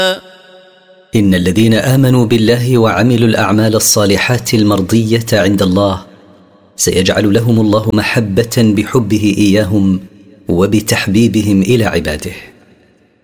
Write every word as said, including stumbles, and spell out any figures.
إن الذين آمنوا بالله وعملوا الأعمال الصالحات المرضية عند الله سيجعل لهم الله محبة بحبه إياهم وبتحبيبهم إلى عباده.